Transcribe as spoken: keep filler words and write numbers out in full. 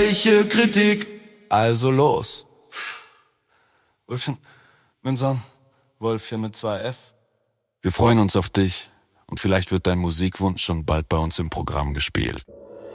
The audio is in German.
ehrliche Kritik. Also los. Wölfchen mit San, Wolfchen mit zwei F. Wir freuen uns auf dich und vielleicht wird dein Musikwunsch schon bald bei uns im Programm gespielt.